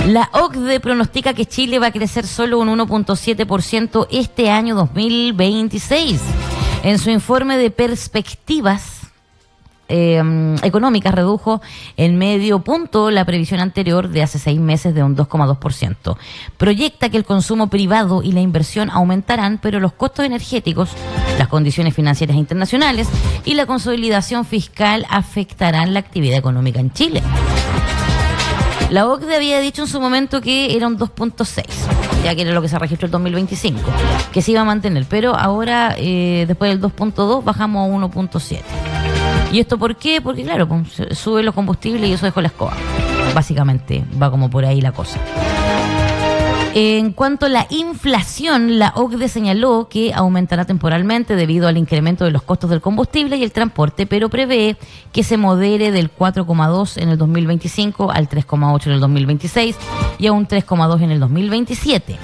La OCDE pronostica que Chile va a crecer solo un 1.7% este año 2026. En su informe de perspectivas económicas redujo en medio punto la previsión anterior de hace 6 meses de un 2,2%. Proyecta que el consumo privado y la inversión aumentarán, pero los costos energéticos, las condiciones financieras internacionales y la consolidación fiscal afectarán la actividad económica en Chile. La OCDE había dicho en su momento que era un 2.6, ya que era lo que se registró el 2025, que se iba a mantener, pero ahora después del 2.2 bajamos a 1.7. ¿Y esto por qué? Porque claro, pues, suben los combustibles y eso dejó la escoba. Básicamente va como por ahí la cosa. En cuanto a la inflación, la OCDE señaló que aumentará temporalmente debido al incremento de los costos del combustible y el transporte, pero prevé que se modere del 4,2 en el 2025 al 3,8 en el 2026 y a un 3,2 en el 2027.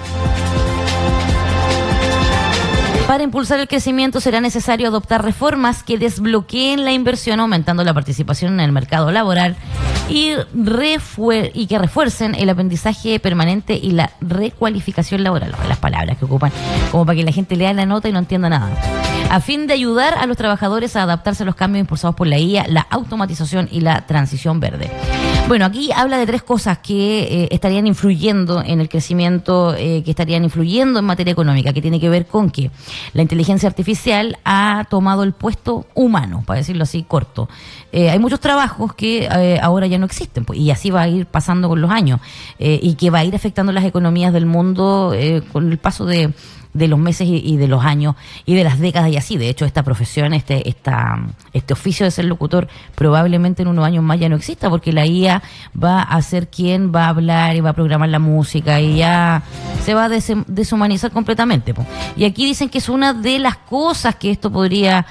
Para impulsar el crecimiento será necesario adoptar reformas que desbloqueen la inversión, aumentando la participación en el mercado laboral y que refuercen el aprendizaje permanente y la recualificación laboral. Las palabras que ocupan como para que la gente lea la nota y no entienda nada. A fin de ayudar a los trabajadores a adaptarse a los cambios impulsados por la IA, la automatización y la transición verde. Bueno, aquí habla de 3 cosas que estarían influyendo en el crecimiento, que estarían influyendo en materia económica, que tiene que ver con que la inteligencia artificial ha tomado el puesto humano, para decirlo así corto. Hay muchos trabajos que ahora ya no existen, pues, y así va a ir pasando con los años, y que va a ir afectando las economías del mundo con el paso de los meses y de los años y de las décadas y así. De hecho, esta profesión, este oficio de ser locutor probablemente en unos años más ya no exista, porque la IA va a ser quien va a hablar y va a programar la música y ya se va a deshumanizar completamente. Y aquí dicen que es una de las cosas que esto podría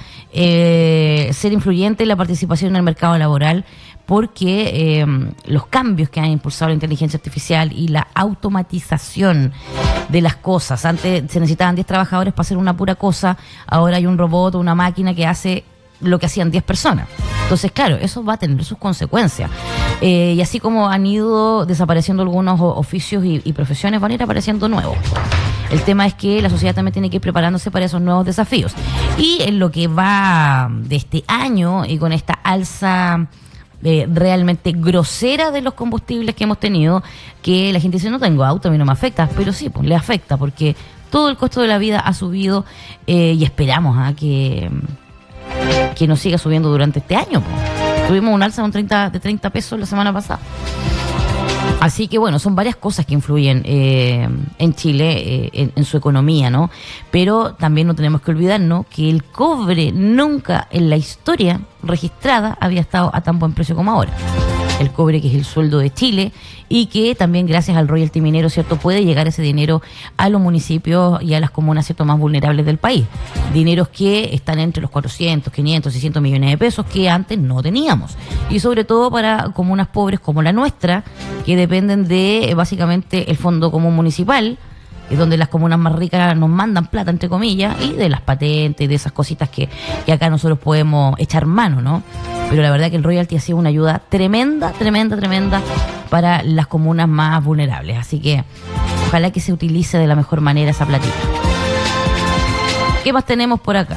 ser influyente en la participación en el mercado laboral, porque los cambios que han impulsado la inteligencia artificial y la automatización de las cosas. Antes se necesitaban 10 trabajadores para hacer una pura cosa, ahora hay un robot o una máquina que hace lo que hacían 10 personas. Entonces, claro, eso va a tener sus consecuencias. Y así como han ido desapareciendo algunos oficios y profesiones, van a ir apareciendo nuevos. El tema es que la sociedad también tiene que ir preparándose para esos nuevos desafíos. Y en lo que va de este año y con esta alza realmente grosera de los combustibles que hemos tenido, que la gente dice, no tengo auto, a mí no me afecta, pero sí, pues le afecta, porque todo el costo de la vida ha subido, y esperamos que no siga subiendo durante este año. Pues. Tuvimos un alza de 30 pesos la semana pasada. Así que bueno, son varias cosas que influyen en Chile, en su economía, ¿no? Pero también no tenemos que olvidarnos que el cobre nunca en la historia registrada había estado a tan buen precio como ahora. El cobre, que es el sueldo de Chile, y que también gracias al royalty minero, ¿cierto?, puede llegar ese dinero a los municipios y a las comunas, ¿cierto?, más vulnerables del país. Dineros que están entre los 400, 500, 600 millones de pesos que antes no teníamos. Y sobre todo para comunas pobres como la nuestra, que dependen de básicamente el Fondo Común Municipal, es donde las comunas más ricas nos mandan plata, entre comillas, y de las patentes y de esas cositas que acá nosotros podemos echar mano, ¿no? Pero la verdad que el royalty ha sido una ayuda tremenda para las comunas más vulnerables. Así que ojalá que se utilice de la mejor manera esa platita. ¿Qué más tenemos por acá?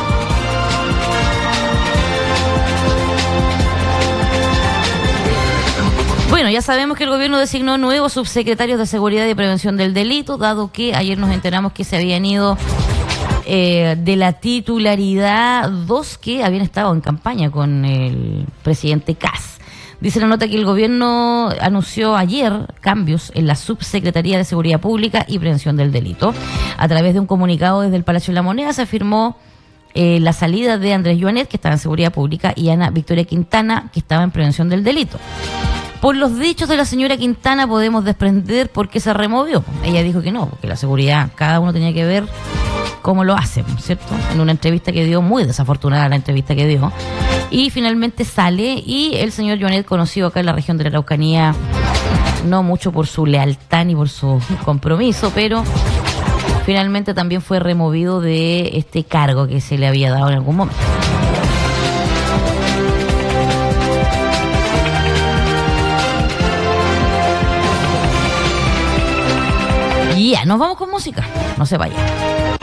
Bueno, ya sabemos que el gobierno designó nuevos subsecretarios de Seguridad y Prevención del Delito, dado que ayer nos enteramos que se habían ido de la titularidad 2 que habían estado en campaña con el presidente Kast. Dice la nota que el gobierno anunció ayer cambios en la Subsecretaría de Seguridad Pública y Prevención del Delito. A través de un comunicado desde el Palacio de la Moneda se afirmó la salida de Andrés Joanet, que estaba en Seguridad Pública, y Ana Victoria Quintana, que estaba en Prevención del Delito. Por los dichos de la señora Quintana podemos desprender por qué se removió. Ella dijo que no, porque la seguridad, cada uno tenía que ver cómo lo hacen, ¿cierto? En una entrevista que dio, muy desafortunada la entrevista que dio, y finalmente sale, y el señor Joanet, conocido acá en la región de la Araucanía, no mucho por su lealtad ni por su compromiso, pero finalmente también fue removido de este cargo que se le había dado en algún momento. Y ya, nos vamos con música. No se vaya.